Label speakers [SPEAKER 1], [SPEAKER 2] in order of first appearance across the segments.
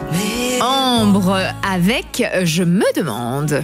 [SPEAKER 1] Ambre avec Je me demande.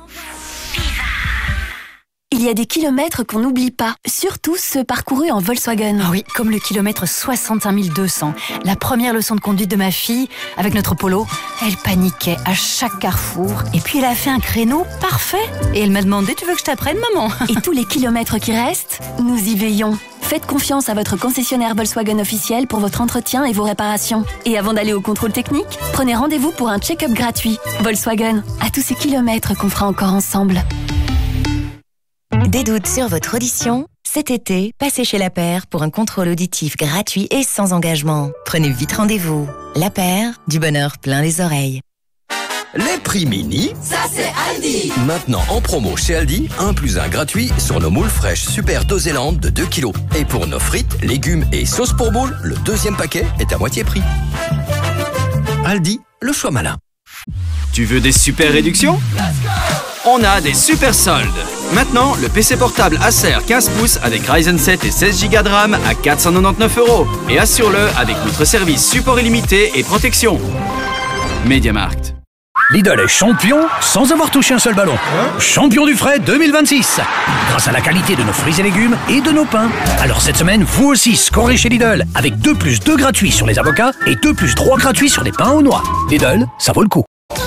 [SPEAKER 2] Il y a des kilomètres qu'on n'oublie pas, surtout ceux parcourus en Volkswagen.
[SPEAKER 3] Ah oui, comme le kilomètre 61 200. La première leçon de conduite de ma fille, avec notre Polo, elle paniquait à chaque carrefour. Et puis elle a fait un créneau parfait. Et elle m'a demandé, tu veux que je t'apprenne, maman?
[SPEAKER 2] Et tous les kilomètres qui restent, nous y veillons. Faites confiance à votre concessionnaire Volkswagen officiel pour votre entretien et vos réparations. Et avant d'aller au contrôle technique, prenez rendez-vous pour un check-up gratuit. Volkswagen, à tous ces kilomètres qu'on fera encore ensemble.
[SPEAKER 4] Des doutes sur votre audition? Cet été, passez chez La Paire pour un contrôle auditif gratuit et sans engagement. Prenez vite rendez-vous. La Paire, du bonheur plein les oreilles.
[SPEAKER 5] Les prix mini,
[SPEAKER 6] ça c'est Aldi.
[SPEAKER 5] Maintenant en promo chez Aldi, 1 + 1 gratuit sur nos moules fraîches Super Doséland de 2 kg. Et pour nos frites, légumes et sauces pour boules, le deuxième paquet est à moitié prix. Aldi, le choix malin.
[SPEAKER 7] Tu veux des super réductions? On a des super soldes. Maintenant, le PC portable Acer 15 pouces avec Ryzen 7 et 16 Go de RAM à 499 €. Et assure-le avec notre service support illimité et protection. MediaMarkt.
[SPEAKER 8] Lidl est champion sans avoir touché un seul ballon. Champion du frais 2026. Grâce à la qualité de nos fruits et légumes et de nos pains. Alors cette semaine, vous aussi scorez chez Lidl avec 2 + 2 gratuits sur les avocats et 2 + 3 gratuits sur les pains aux noix. Lidl, ça vaut le coup.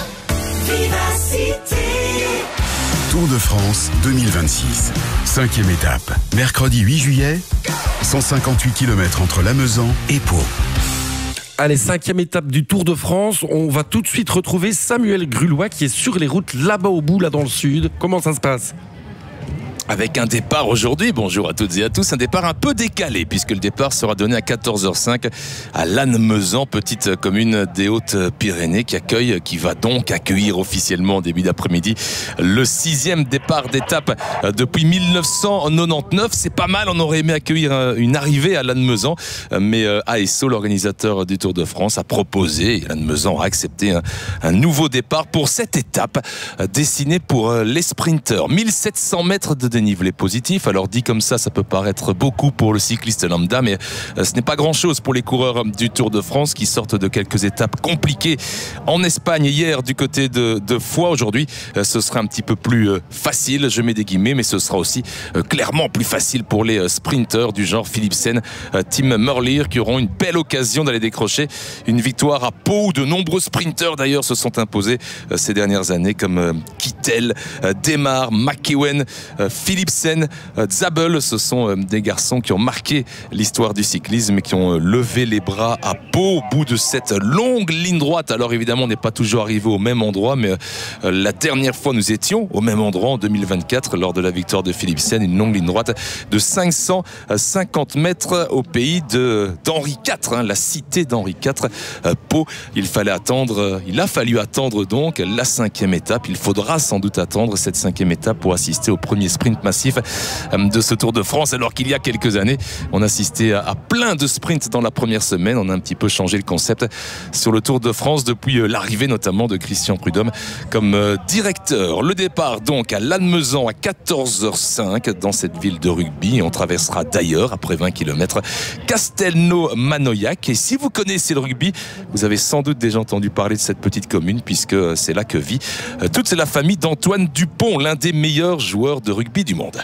[SPEAKER 9] Tour de France 2026. 5e étape. Mercredi 8 juillet, 158 km entre Lamezan et Pau.
[SPEAKER 10] Allez, 5e étape du Tour de France. On va tout de suite retrouver Samuel Grulois qui est sur les routes là-bas au bout, là dans le sud. Comment ça se passe ?
[SPEAKER 11] Avec un départ aujourd'hui, bonjour à toutes et à tous, un départ un peu décalé puisque le départ sera donné à 14h05 à Lannemezan, petite commune des Hautes-Pyrénées qui va donc accueillir officiellement en début d'après-midi le 6e départ d'étape depuis 1999. C'est pas mal, on aurait aimé accueillir une arrivée à Lannemezan, mais ASO, l'organisateur du Tour de France, a proposé, et Lannemezan a accepté un nouveau départ pour cette étape destinée pour les sprinteurs. 1700 mètres de dénivelé positif. Alors dit comme ça peut paraître beaucoup pour le cycliste lambda, mais ce n'est pas grand-chose pour les coureurs du Tour de France qui sortent de quelques étapes compliquées en Espagne hier du côté de Foix. Aujourd'hui, ce sera un petit peu plus facile, je mets des guillemets, mais ce sera aussi clairement plus facile pour les sprinteurs du genre Philipsen, Tim Merlier, qui auront une belle occasion d'aller décrocher une victoire à Pau, où de nombreux sprinteurs d'ailleurs se sont imposés ces dernières années, comme Kittel, Demar, McEwen, Philipsen, Zabel. Ce sont des garçons qui ont marqué l'histoire du cyclisme et qui ont levé les bras à Pau au bout de cette longue ligne droite. Alors évidemment, on n'est pas toujours arrivé au même endroit, mais la dernière fois nous étions au même endroit en 2024 lors de la victoire de Philipsen, une longue ligne droite de 550 mètres au pays d'Henri IV, la cité d'Henri IV, Pau. Il a fallu attendre donc la 5e étape. Il faudra sans doute attendre cette 5e étape pour assister au premier sprint massif de ce Tour de France, alors qu'il y a quelques années on assistait à plein de sprints dans la première semaine. On a un petit peu changé le concept sur le Tour de France depuis l'arrivée notamment de Christian Prudhomme comme directeur. Le départ donc à Lannemezan à 14h05 dans cette ville de rugby, et on traversera d'ailleurs après 20 km Castelnau-Manoyac. Et si vous connaissez le rugby, vous avez sans doute déjà entendu parler de cette petite commune, puisque c'est là que vit toute la famille d'Antoine Dupont, l'un des meilleurs joueurs de rugby du monde.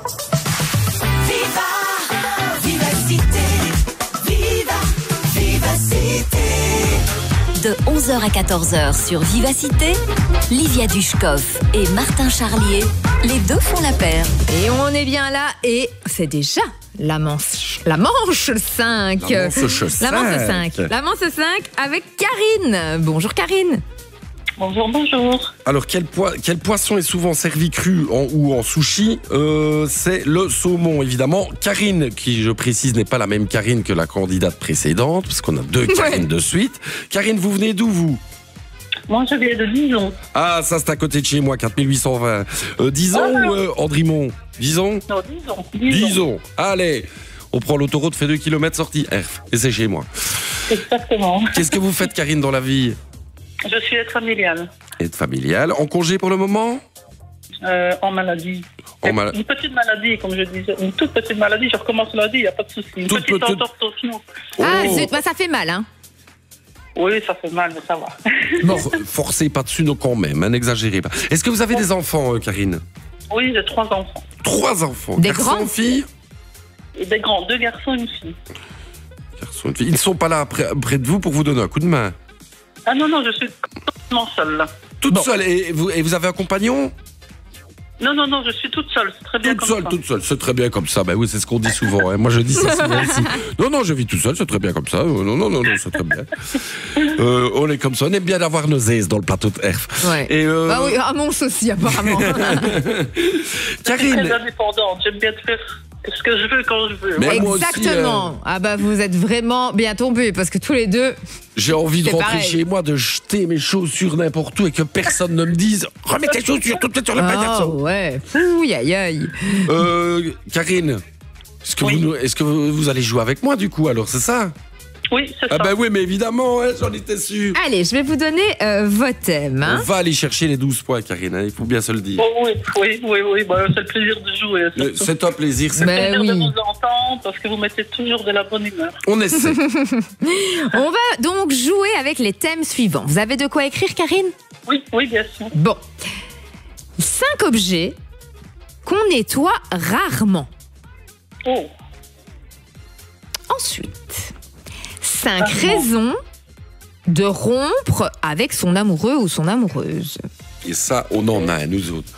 [SPEAKER 4] De 11h à 14h sur Vivacité, Livia Dushkov et Martin Charlier, les deux font la paire.
[SPEAKER 1] Et on est bien là, et c'est déjà la manche 5. La manche 5. La manche 5 avec Karine. Bonjour Karine.
[SPEAKER 12] Bonjour, bonjour.
[SPEAKER 10] Alors, quel poisson est souvent servi cru ou en sushi? C'est le saumon, évidemment. Karine, qui, je précise, n'est pas la même Karine que la candidate précédente, parce qu'on a deux Karines de suite. Karine, vous venez d'où, vous?
[SPEAKER 12] Moi, je viens de Dijon.
[SPEAKER 10] Ah, ça, c'est à côté de chez moi, 4820. Dijon ou Andrimont? Dijon?
[SPEAKER 12] Non, Dijon.
[SPEAKER 10] Dijon. Allez, on prend l'autoroute, fait 2 km sortie F, et c'est chez moi.
[SPEAKER 12] Exactement.
[SPEAKER 10] Qu'est-ce que vous faites, Karine, dans la vie?
[SPEAKER 12] Je suis aide familiale.
[SPEAKER 10] Aide familiale. En congé pour le moment?
[SPEAKER 12] En maladie. Une petite maladie, comme je disais. Une toute petite maladie. Je recommence lundi, il n'y a pas de souci. Une petite entorse au genou.
[SPEAKER 1] Ah, ça fait mal, hein?
[SPEAKER 12] Oui, ça fait mal, mais ça va.
[SPEAKER 10] Non, forcez pas dessus, non, quand même, n'exagérez pas. Est-ce que vous avez des enfants, Karine?
[SPEAKER 12] Oui, j'ai 3 enfants.
[SPEAKER 10] 3 enfants.
[SPEAKER 1] Des
[SPEAKER 10] garçons,
[SPEAKER 1] grands?
[SPEAKER 10] filles?
[SPEAKER 12] Et des grands, 2 garçons et une fille.
[SPEAKER 10] Garçons, une fille. Ils ne sont pas là près de vous pour vous donner un coup de main?
[SPEAKER 12] Ah non, je suis complètement seule, là.
[SPEAKER 10] Toute seule? Et vous avez un compagnon?
[SPEAKER 12] Non, je suis toute seule, c'est très bien comme ça.
[SPEAKER 10] Toute seule, c'est très bien comme ça. Ben oui, c'est ce qu'on dit souvent. Hein. Moi, je dis ça souvent aussi. Non, je vis tout seul, c'est très bien comme ça. Non, c'est très bien. On est comme ça, on aime bien avoir nos aises dans le plateau de Herf.
[SPEAKER 1] Ouais.
[SPEAKER 10] Et
[SPEAKER 1] Ah oui, Mons aussi, apparemment.
[SPEAKER 12] Je suis très indépendante, j'aime bien faire ce que je veux quand je veux.
[SPEAKER 10] Mais
[SPEAKER 1] exactement.
[SPEAKER 10] Aussi,
[SPEAKER 1] Ah bah vous êtes vraiment bien tombés parce que tous les deux.
[SPEAKER 10] J'ai envie de rentrer
[SPEAKER 1] pareil.
[SPEAKER 10] chez moi, de jeter mes chaussures n'importe où et que personne ne me dise remets tes chaussures tout de suite sur le pain, garçon.
[SPEAKER 1] Ouais. Fouille, aïe.
[SPEAKER 10] Karine, est-ce que vous allez jouer avec moi du coup alors, c'est ça?
[SPEAKER 12] Oui, c'est ça.
[SPEAKER 10] Ah ben oui, mais évidemment, hein, j'en étais sûr.
[SPEAKER 1] Allez, je vais vous donner vos thèmes.
[SPEAKER 10] On va aller chercher les 12 points, Karine, hein, il faut bien se le dire.
[SPEAKER 12] Oh, oui, bah, c'est le plaisir de jouer.
[SPEAKER 10] C'est un plaisir.
[SPEAKER 12] C'est le plaisir de vous entendre parce que vous mettez toujours de la bonne humeur.
[SPEAKER 10] On essaie.
[SPEAKER 1] On va donc jouer avec les thèmes suivants. Vous avez de quoi écrire, Karine?
[SPEAKER 12] Oui, bien sûr.
[SPEAKER 1] Bon. 5 objets qu'on nettoie rarement.
[SPEAKER 12] Oh.
[SPEAKER 1] Ensuite, 5 raisons de rompre avec son amoureux ou son amoureuse.
[SPEAKER 10] Et ça, on en a, nous autres.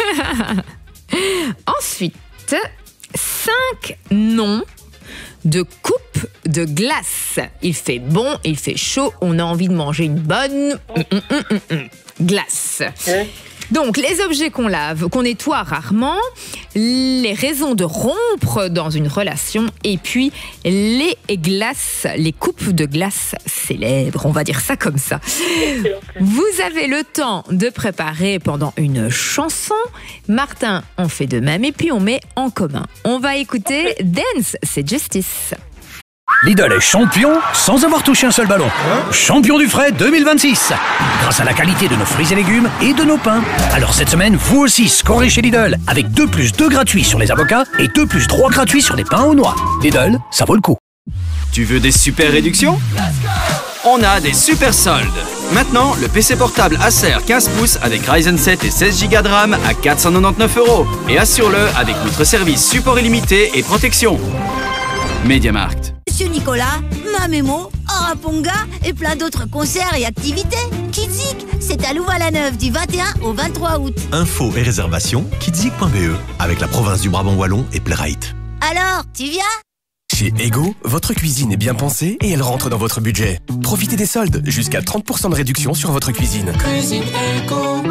[SPEAKER 1] Ensuite, 5 noms de coupes de glace. Il fait bon, il fait chaud, on a envie de manger une bonne glace. Donc, les objets qu'on lave, qu'on nettoie rarement, les raisons de rompre dans une relation, et puis les glaces, les coupes de glace célèbres, on va dire ça comme ça. Vous avez le temps de préparer pendant une chanson. Martin, on fait de même, et puis on met en commun. On va écouter Dance, c'est Justice.
[SPEAKER 8] Lidl est champion sans avoir touché un seul ballon. Champion du frais 2026. Grâce à la qualité de nos fruits et légumes et de nos pains. Alors cette semaine, vous aussi scorez chez Lidl avec 2+2 gratuits sur les avocats et 2+3 gratuits sur les pains aux noix. Lidl, ça vaut le coup.
[SPEAKER 7] Tu veux des super réductions? On a des super soldes. Maintenant, le PC portable Acer 15 pouces avec Ryzen 7 et 16 Go de RAM à 499 €. Et assure-le avec notre service support illimité et protection. MediaMarkt.
[SPEAKER 6] Monsieur Nicolas, Mamémo, Araponga et plein d'autres concerts et activités. Kidzik, c'est à Louvain-la-Neuve du 21 au 23 août.
[SPEAKER 13] Infos et réservations, kidzik.be, avec la province du Brabant Wallon et Playrite.
[SPEAKER 6] Alors, tu viens?
[SPEAKER 14] Chez Ego, votre cuisine est bien pensée et elle rentre dans votre budget. Profitez des soldes, jusqu'à 30% de réduction sur votre cuisine.
[SPEAKER 15] Cuisine Ego.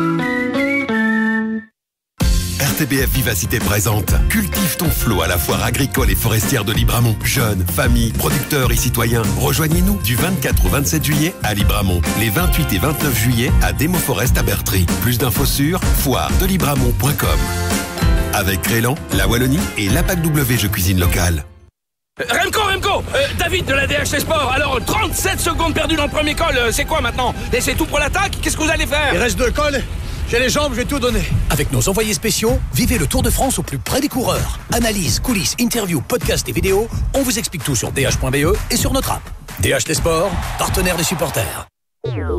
[SPEAKER 9] RTBF Vivacité présente Cultive ton flot à la foire agricole et forestière de Libramont. Jeunes, familles, producteurs et citoyens, rejoignez-nous du 24 au 27 juillet à Libramont. Les 28 et 29 juillet à Démoforest à Bertry. Plus d'infos sur foiredelibramont.com. Avec Crélan, la Wallonie et l'APAC W Jeux Cuisine Locale.
[SPEAKER 16] Remco, David de la DHT Sport. Alors, 37 secondes perdues dans le premier col, c'est quoi maintenant? Et c'est tout pour l'attaque? Qu'est-ce que vous allez faire?
[SPEAKER 17] Il reste 2 cols. J'ai les jambes, je vais tout donner. Avec nos envoyés spéciaux, vivez le Tour de France au plus près des coureurs. Analyse, coulisses, interviews, podcasts et vidéos, on vous explique tout sur dh.be et sur notre app. DH Les Sports, partenaire des supporters.